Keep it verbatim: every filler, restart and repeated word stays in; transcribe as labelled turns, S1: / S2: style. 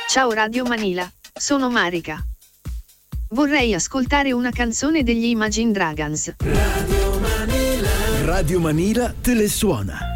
S1: Ciao Radio Manila, sono Marika. Vorrei ascoltare una canzone degli Imagine Dragons.
S2: Radio Manila. Radio Manila te le suona.